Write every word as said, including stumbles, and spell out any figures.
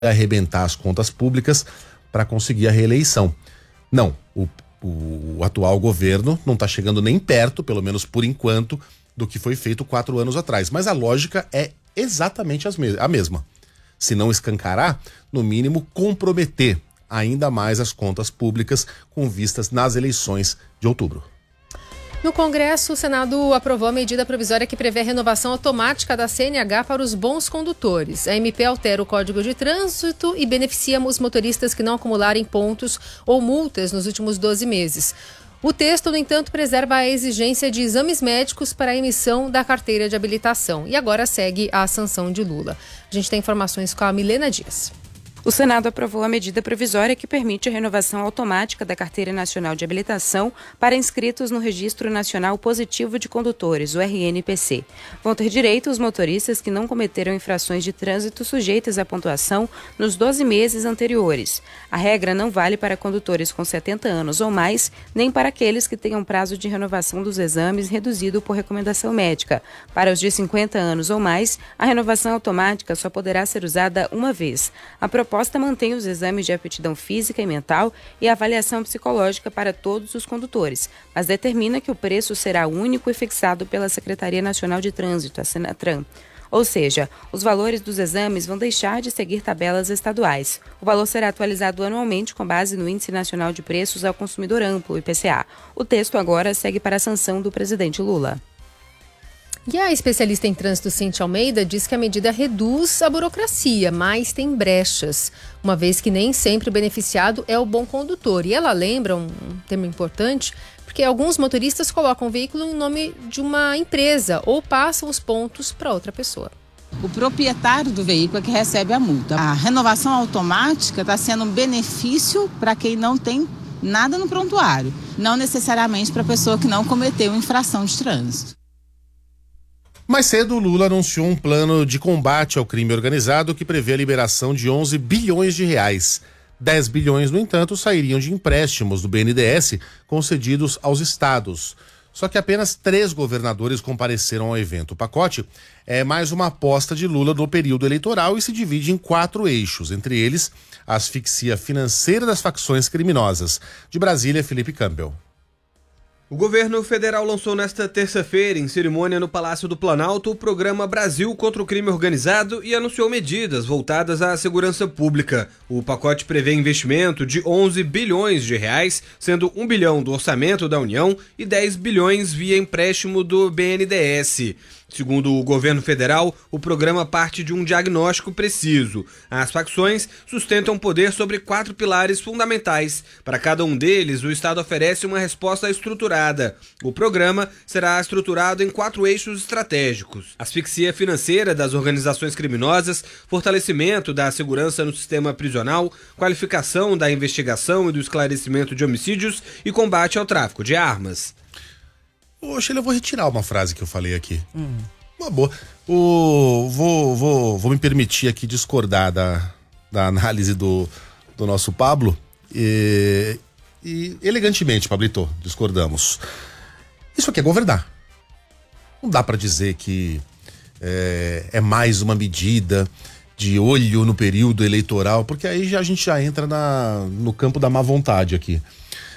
arrebentar as contas públicas para conseguir a reeleição. Não, o, o atual governo não está chegando nem perto, pelo menos por enquanto, do que foi feito quatro anos atrás. Mas a lógica é exatamente as me- a mesma. Se não escancarar, no mínimo comprometer ainda mais as contas públicas com vistas nas eleições de outubro. No Congresso, o Senado aprovou a medida provisória que prevê a renovação automática da C N H para os bons condutores. A M P altera o Código de Trânsito e beneficia os motoristas que não acumularem pontos ou multas nos últimos doze meses. O texto, no entanto, preserva a exigência de exames médicos para a emissão da carteira de habilitação e agora segue a sanção de Lula. A gente tem informações com a Milena Dias. O Senado aprovou a medida provisória que permite a renovação automática da Carteira Nacional de Habilitação para inscritos no Registro Nacional Positivo de Condutores, o R N P C. Vão ter direito os motoristas que não cometeram infrações de trânsito sujeitas à pontuação nos doze meses anteriores. A regra não vale para condutores com setenta anos ou mais, nem para aqueles que tenham prazo de renovação dos exames reduzido por recomendação médica. Para os de cinquenta anos ou mais, a renovação automática só poderá ser usada uma vez. A A proposta mantém os exames de aptidão física e mental e a avaliação psicológica para todos os condutores, mas determina que o preço será único e fixado pela Secretaria Nacional de Trânsito, a Senatran. Ou seja, os valores dos exames vão deixar de seguir tabelas estaduais. O valor será atualizado anualmente com base no Índice Nacional de Preços ao Consumidor Amplo, I P C A. O texto agora segue para a sanção do presidente Lula. E a especialista em trânsito, Cíntia Almeida, diz que a medida reduz a burocracia, mas tem brechas, uma vez que nem sempre o beneficiado é o bom condutor. E ela lembra um termo importante, porque alguns motoristas colocam o veículo em nome de uma empresa ou passam os pontos para outra pessoa. O proprietário do veículo é que recebe a multa. A renovação automática está sendo um benefício para quem não tem nada no prontuário, não necessariamente para a pessoa que não cometeu infração de trânsito. Mais cedo, o Lula anunciou um plano de combate ao crime organizado que prevê a liberação de onze bilhões de reais. dez bilhões, no entanto, sairiam de empréstimos do B N D E S concedidos aos estados. Só que apenas três governadores compareceram ao evento. O pacote é mais uma aposta de Lula no período eleitoral e se divide em quatro eixos, entre eles a asfixia financeira das facções criminosas. De Brasília, Felipe Campbell. O governo federal lançou nesta terça-feira, em cerimônia no Palácio do Planalto, o programa Brasil contra o Crime Organizado e anunciou medidas voltadas à segurança pública. O pacote prevê investimento de onze bilhões de reais, sendo um bilhão do orçamento da União e dez bilhões via empréstimo do B N D E S. Segundo o governo federal, o programa parte de um diagnóstico preciso. As facções sustentam poder sobre quatro pilares fundamentais. Para cada um deles, o Estado oferece uma resposta estruturada. O programa será estruturado em quatro eixos estratégicos: asfixia financeira das organizações criminosas, fortalecimento da segurança no sistema prisional, qualificação da investigação e do esclarecimento de homicídios e combate ao tráfico de armas. Ô, Sheila, eu vou retirar uma frase que eu falei aqui. Hum. Uma boa. O, vou, vou, vou me permitir aqui discordar da, da análise do, do nosso Pablo. E, e elegantemente, Pablito, discordamos. Isso aqui é governar. Não dá pra dizer que é, é mais uma medida de olho no período eleitoral, porque aí já, a gente já entra na, no campo da má vontade aqui.